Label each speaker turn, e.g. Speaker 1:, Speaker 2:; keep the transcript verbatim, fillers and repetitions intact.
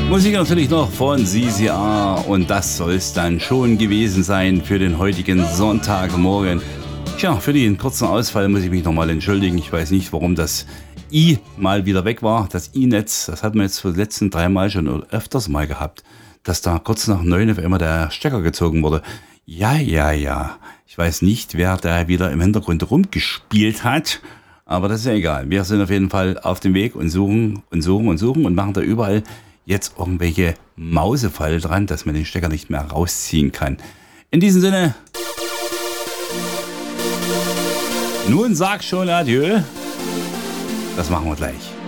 Speaker 1: Musik natürlich noch von C C R und das soll es dann schon gewesen sein für den heutigen Sonntagmorgen. Tja, für den kurzen Ausfall muss ich mich nochmal entschuldigen. Ich weiß nicht, warum das I mal wieder weg war. Das I-Netz, das hatten wir jetzt für die letzten drei Mal schon öfters mal gehabt, dass da kurz nach neun auf einmal der Stecker gezogen wurde. Ja, ja, ja. Ich weiß nicht, wer da wieder im Hintergrund rumgespielt hat, aber das ist ja egal. Wir sind auf jeden Fall auf dem Weg und suchen und suchen und suchen und machen da überall jetzt irgendwelche Mausefall dran, dass man den Stecker nicht mehr rausziehen kann. In diesem Sinne, nun sag schon Adieu. Das machen wir gleich.